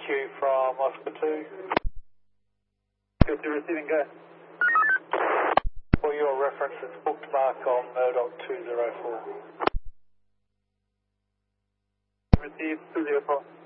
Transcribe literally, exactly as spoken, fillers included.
Q from Oscar two. Good to receiving, go. For your reference, it's booked mark on Murdoch two zero four. Receive two zero four.